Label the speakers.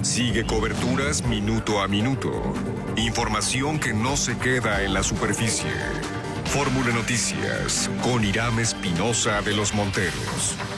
Speaker 1: Sigue coberturas minuto a minuto. Información que no se queda en la superficie. Fórmula Noticias con Irán Espinosa de los Monteros.